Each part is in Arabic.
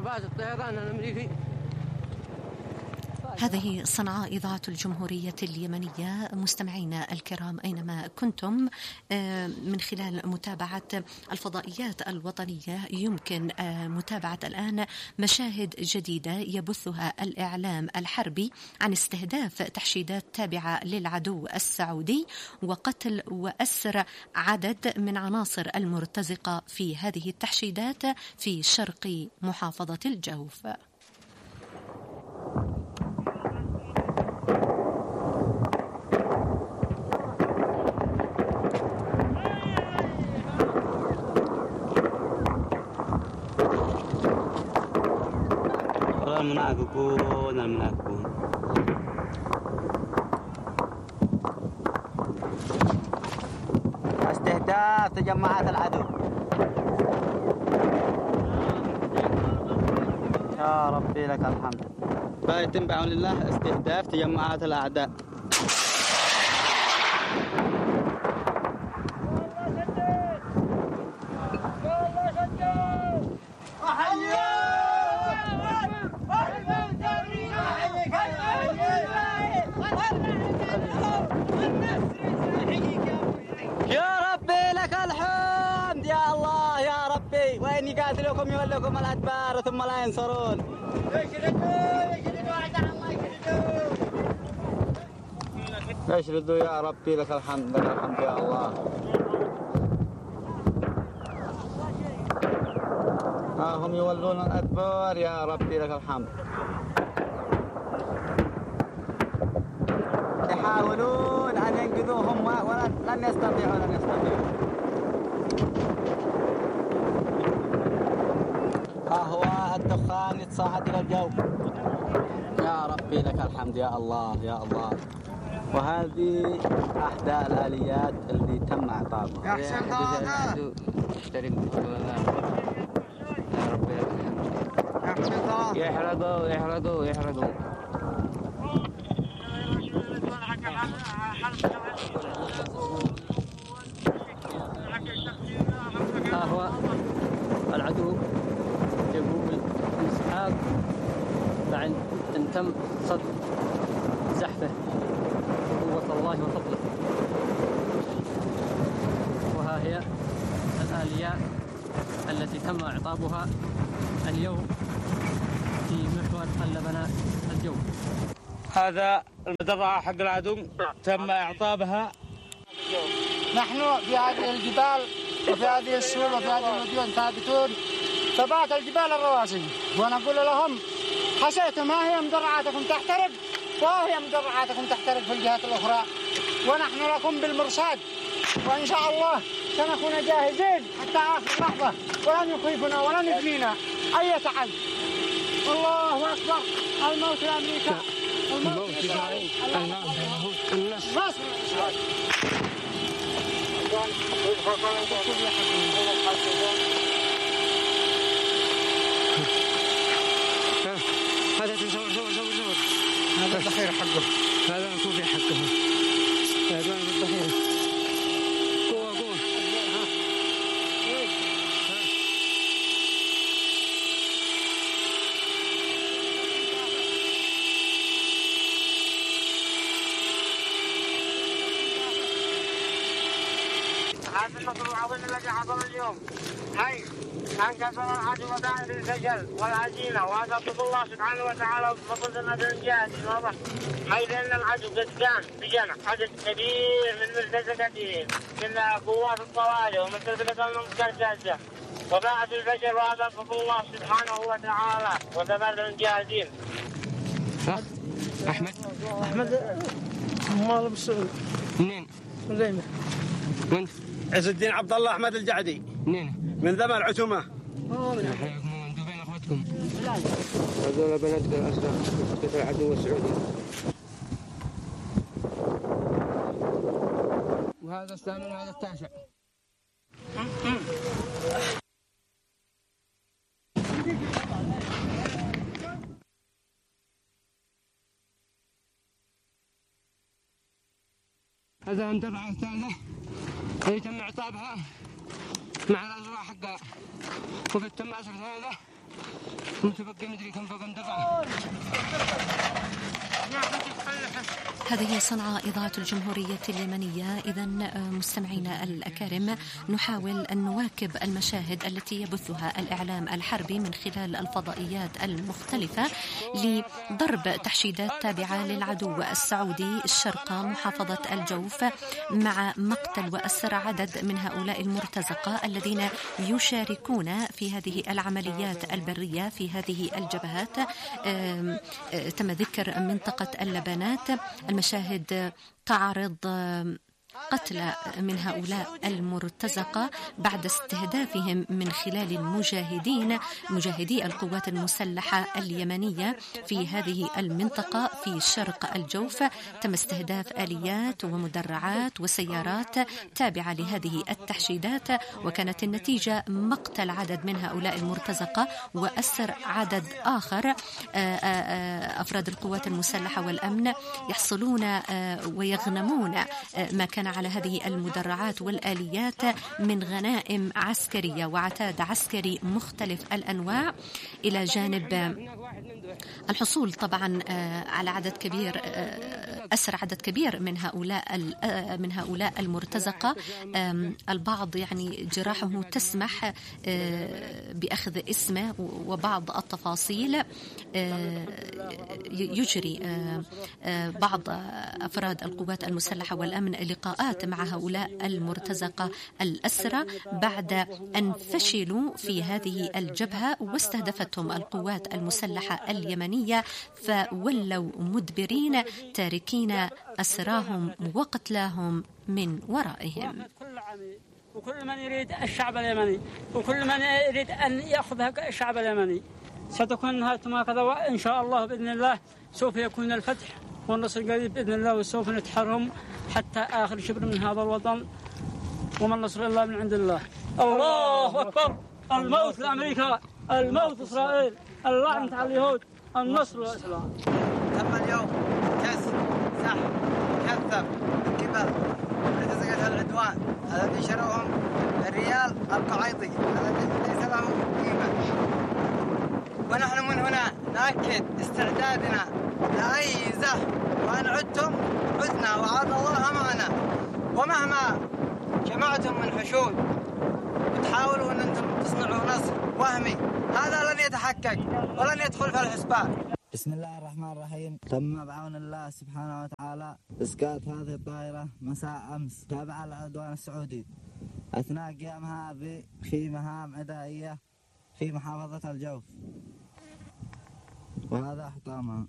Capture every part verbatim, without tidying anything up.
باز الطيران الأمريكي. هذه صنعاء إذاعة الجمهورية اليمنية. مستمعينا الكرام أينما كنتم، من خلال متابعة الفضائيات الوطنية يمكن متابعة الآن مشاهد جديدة يبثها الإعلام الحربي عن استهداف تحشيدات تابعة للعدو السعودي وقتل وأسر عدد من عناصر المرتزقة في هذه التحشيدات في شرق محافظة الجوف. المنافقون المنافقون استهداف تجمعات العدو. يا ربي لك الحمد. فيتم بعون الله استهداف تجمعات الأعداء. وإن يقاتلوكم يولوكم الأدبار ثم لا ينصرون. يشردوا يا ربي لك الحمد، لك الحمد يا الله. ها هم يولون الأدبار يا ربي لك الحمد. يحاولون أن ينقذوهم ولن يستطيعوا لن يستطيعوا. ها هو الدخان يتصاعد إلى الجو. يا ربي لك الحمد يا الله يا الله. وهذه أحدى الآليات اللي تم إعطائها. يا حسين ثلاثة اشترك بالله. يا ربي لك الحمد. يا حسين ثلاثة يحرقوا يحرقوا يحرقوا. ها هو العدو يقول انسحاب بعد أن تم صد زحفه بقوة الله وفضله. وها هي الآليات التي تم إعطابها اليوم في محور اللبنات الجو. هذا المدرعة حق العدو تم إعطابها. نحن في هذه الجبال وفي هذه السهول وفي هذه المديون ثابتون ثبات الجبال الرواسي، ونقول لهم حسيتم ها هي مدرعاتكم تحترق وها هي مدرعاتكم تحترق في الجهات الأخرى، ونحن لكم بالمرصاد، وإن شاء الله سنكون جاهزين حتى آخر لحظة، ولن يخيفنا ولن يجنينا أي تعب. الله أكبر. الموت لأمريكا، الموت لإسرائيل، النصر لإسرائيل. هذا تصور صور صور صور. هذا الذخيرة حقه. هذا الكوفي حقه. هذا الذخيرة. قوة قوة. هذا النصر العظيم الذي حصل اليوم حي أنكسر العدو ودائر الفشل والعزيمة، وهذا فضل الله سبحانه وتعالى وفضل الجهاد واضح، حيث أن العدو قد كان بجمع عدد كبير من مرتزقته من قوات الطوالي ومرتزقة المرتزقة وباعت الفشل، وهذا فضل الله سبحانه وتعالى وتبادل الجاهدين. أحمد أحمد مال بالسعود. منين؟ من ليمة. وين؟ عز الدين عبد الله أحمد الجعدي. منين؟ من ذم العتمة. يحييكم وانتم بين اخوتكم. هذول بناتك الاسرى في العدو السعودي. وهذا الثامن وهذا التاسع. هذا المدرعة الثالثة اللي تم إعطابها مع الأزرع حقها، وقد تم أسر ثلاثة متبقي مدري كم فوق مدرعة. هذه هي صنعاء إذاعة الجمهورية اليمنية. إذن مستمعينا الأكارم، نحاول أن نواكب المشاهد التي يبثها الإعلام الحربي من خلال الفضائيات المختلفة لضرب تحشيدات تابعة للعدو السعودي شرق محافظة الجوف، مع مقتل وأسر عدد من هؤلاء المرتزقة الذين يشاركون في هذه العمليات البرية في هذه الجبهات. تم ذكر منطقة اللبنات. المشاهد تعرض قتل من هؤلاء المرتزقة بعد استهدافهم من خلال المجاهدين مجاهدي القوات المسلحة اليمنية في هذه المنطقة في شرق الجوف. تم استهداف آليات ومدرعات وسيارات تابعة لهذه التحشيدات، وكانت النتيجة مقتل عدد من هؤلاء المرتزقة وأسر عدد آخر. أفراد القوات المسلحة والأمن يحصلون ويغنمون ما كان على هذه المدرعات والآليات من غنائم عسكرية وعتاد عسكري مختلف الأنواع، إلى جانب الحصول طبعا على عدد كبير أسر عدد كبير من هؤلاء من هؤلاء المرتزقة. البعض يعني جراحه تسمح بأخذ اسمه وبعض التفاصيل. يجري بعض أفراد القوات المسلحة والأمن لقاءات مع هؤلاء المرتزقة الأسرى بعد أن فشلوا في هذه الجبهة واستهدفتهم القوات المسلحة اليمنية، فولوا مدبرين تاركين أسراهم وقتلاهم من ورائهم. وكل من يريد الشعب اليمني وكل من يريد أن يأخذ الشعب اليمني ستكون نهايتهم هكذا، وإن شاء الله بإذن الله سوف يكون الفتح والنصر قريب بإذن الله، وسوف نتحرم حتى آخر شبر من هذا الوطن، وما النصر إلا من عند الله. الله أكبر. الموت لأمريكا، الموت إسرائيل، اللعنة على اليهود، النصر والإسلام. تم اليوم كسر سحب كثف من قبل مرتزقة العدوان الذي شروهم الريال القعيطي الذي ليس لهم قيمة، ونحن من هنا نأكد استعدادنا لأي زحف، وأن عدتم عدنا وعاد الله معنا، ومهما جمعتم من حشود وتحاولوا أن أنتم تصنعوا نصر وهمي، هذا لن يتحقق ولن يدخل في الحسبان. بسم الله الرحمن الرحيم. تم بعون الله سبحانه وتعالى إسقاط هذه الطائرة مساء أمس تابعة للعدوان السعودي أثناء قيامها في مهام عدائية في محافظة الجوف، وهذا حطامها.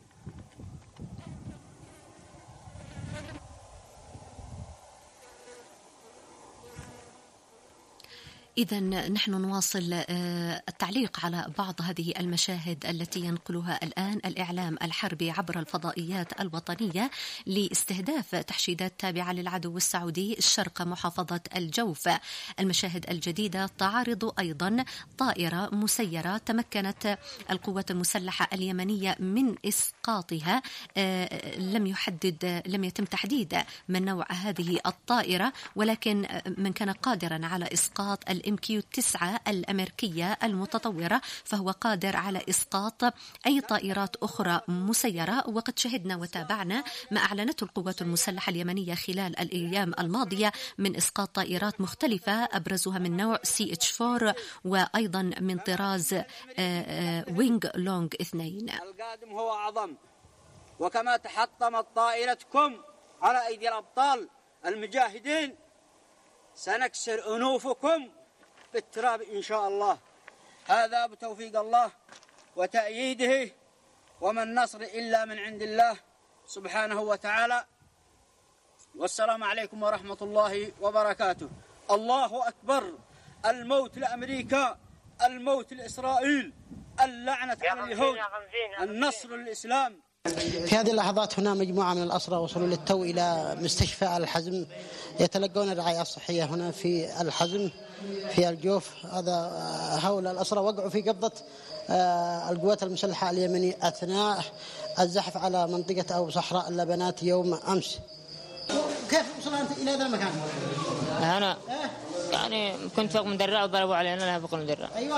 إذن نحن نواصل التعليق على بعض هذه المشاهد التي ينقلها الآن الإعلام الحربي عبر الفضائيات الوطنية لاستهداف تحشيدات تابعة للعدو السعودي شرق محافظة الجوف. المشاهد الجديدة تعرض أيضا طائرة مسيرة تمكنت القوات المسلحة اليمنية من إسقاطها. لم يحدد لم يتم تحديد من نوع هذه الطائرة، ولكن من كان قادرا على إسقاط الام كيو تسعة الأمريكية المتطورة فهو قادر على إسقاط أي طائرات أخرى مسيرة. وقد شهدنا وتابعنا ما أعلنته القوات المسلحة اليمنية خلال الأيام الماضية من إسقاط طائرات مختلفة، أبرزها من نوع سي اتش أربعة وأيضا من طراز وينغ لونغ اثنين. القادم هو أعظم، وكما تحطمت طائرتكم على أيدي الأبطال المجاهدين سنكسر أنوفكم بالتراب إن شاء الله. هذا بتوفيق الله وتأييده، وما النصر إلا من عند الله سبحانه وتعالى. والسلام عليكم ورحمة الله وبركاته. الله أكبر. الموت لأمريكا، الموت لإسرائيل، اللعنة على اليهود، النصر للإسلام. في هذه اللحظات هنا مجموعة من الأسرى وصلوا للتو إلى مستشفى الحزم يتلقون الرعاية الصحية هنا في الحزم في الجوف. هذا هؤلاء الأسرى وقعوا في قبضة القوات المسلحة اليمنية أثناء الزحف على منطقة أو صحراء اللبنات يوم أمس. كيف وصل أنت إلى هذا المكان؟ أنا يعني كنت فوق مدرع وضربوا علينا أنا فوق المدرع. أيوة.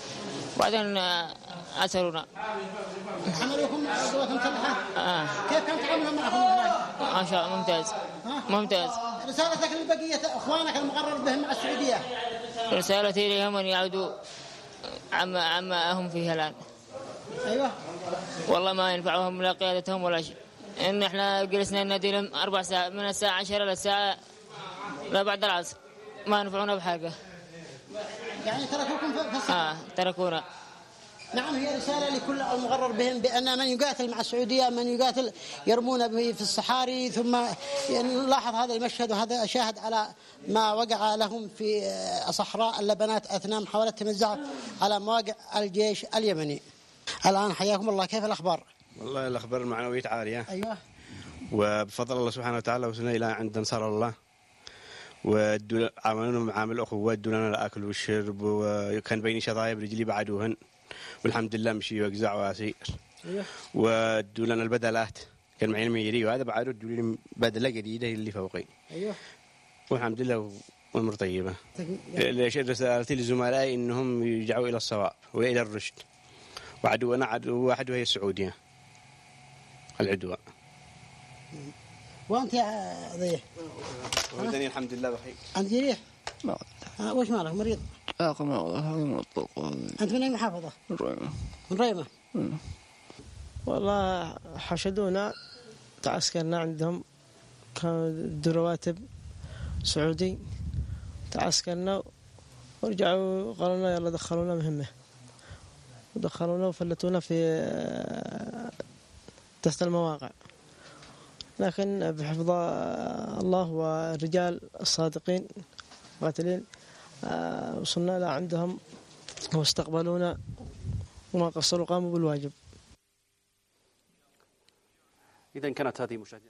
وبعدين أسرونا. عملوكم قوات مسلحة؟ آه. كيف كان تعاملهم معكم هناك؟ ما شاء الله ممتاز. ممتاز. رسالتك لبقية أخوانك المقرر بهم مع السعودية؟ رسالتي لهم أن يعودوا عما عما هم فيه الآن. أيوة. والله ما ينفعهم لا قيادتهم ولا شيء. إن إحنا جلسنا النادي لهم أربع ساعات من الساعة عشرة للساعة لا بعد العصر ما ينفعونا بحاجة. يعني تركوكم في الصحراء؟ آه تركونا. نعم هي رسالة لكل المقرر بهم بأن من يقاتل مع السعودية من يقاتل يرمون به في الصحاري. ثم نلاحظ هذا المشهد وهذا شاهد على ما وقع لهم في صحراء اللبنات أثناء محاولتهم الزعف على مواقع الجيش اليمني. الآن حياكم الله، كيف الأخبار؟ والله الأخبار المعنوية عالية. أيوة. وبفضل الله سبحانه وتعالى وصلنا إلى عند نصر الله، وعاملونا معامل أخوة، ادونا الأكل والشرب، وكان بيني شظايا رجلي بعدوهن والحمد لله مشي وقزع واسير. أيوة. وادوا لنا البدلات، كان معي الميري وهذا بعد ادوا لي بدله جديده اللي فوقي. ايوه. والحمد لله والامور طيبه. ليش رسالتي لزملائي انهم يرجعوا الى الصواب والى الرشد. وعدونا عدو واحد وهي السعوديه. العدوى. وانت يا ذي؟ ولدني الحمد لله بخير. انت جريح؟ لا. وش مالك مريض؟ لا والله انت من اي محافظه؟ من ريمه. من ريمه. والله حشدونا، تعسكرنا عندهم، كان رواتب سعودي، تعسكرنا ورجعوا قالوا لنا يلا دخلونا مهمه، ودخلونا وفلتونا في تحت المواقع، لكن بحفظ الله والرجال الصادقين قاتلين وصلنا إلى عندهم واستقبلونا وما قصروا، قاموا بالواجب. إذن كانت هذه مشاهدة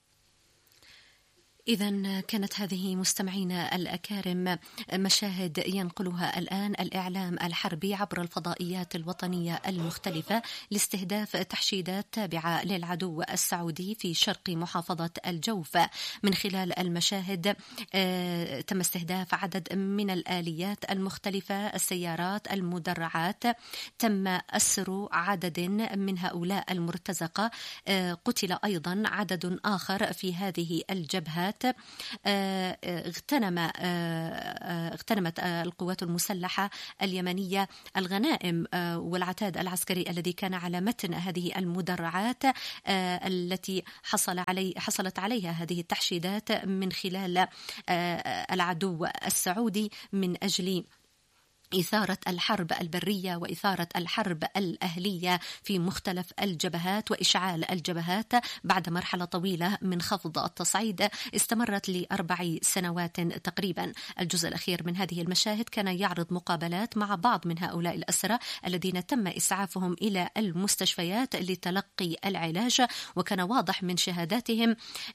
إذن كانت هذه مستمعينا الأكارم مشاهد ينقلها الآن الإعلام الحربي عبر الفضائيات الوطنية المختلفة لاستهداف تحشيدات تابعة للعدو السعودي في شرق محافظة الجوف. من خلال المشاهد تم استهداف عدد من الآليات المختلفة، السيارات، المدرعات، تم أسر عدد من هؤلاء المرتزقة، قتل أيضا عدد آخر في هذه الجبهات. اغتنم اغتنمت القوات المسلحة اليمنية الغنائم والعتاد العسكري الذي كان على متن هذه المدرعات التي حصل علي حصلت عليها هذه التحشيدات من خلال العدو السعودي من أجل إثارة الحرب البرية وإثارة الحرب الأهلية في مختلف الجبهات وإشعال الجبهات بعد مرحلة طويلة من خفض التصعيد استمرت لأربع سنوات تقريبا. الجزء الأخير من هذه المشاهد كان يعرض مقابلات مع بعض من هؤلاء الأسرى الذين تم إسعافهم إلى المستشفيات لتلقي العلاج، وكان واضح من شهاداتهم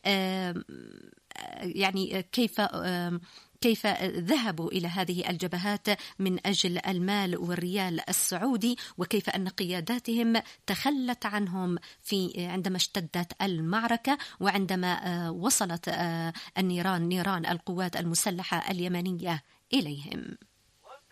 يعني كيف كيف ذهبوا إلى هذه الجبهات من أجل المال والريال السعودي، وكيف أن قياداتهم تخلت عنهم في عندما اشتدت المعركة وعندما وصلت النيران نيران القوات المسلحة اليمنية إليهم.